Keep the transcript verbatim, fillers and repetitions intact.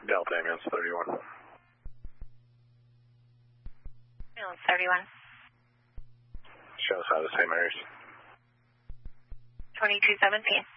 Delta Ambulance thirty-one. Ambulance thirty-one. Show us how to Saint Mary's. twenty-two seventeen.